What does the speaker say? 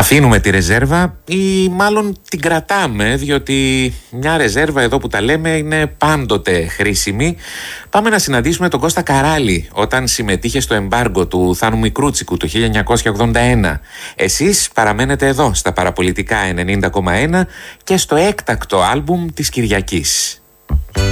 Αφήνουμε τη ρεζέρβα ή μάλλον την κρατάμε, διότι μια ρεζέρβα εδώ που τα λέμε είναι πάντοτε χρήσιμη. Πάμε να συναντήσουμε τον Κώστα Καράλη όταν συμμετείχε στο εμπάργκο του Θάνου Μικρούτσικου το 1981. Εσείς παραμένετε εδώ στα Παραπολιτικά 90,1 και στο έκτακτο άλμπουμ της Κυριακής.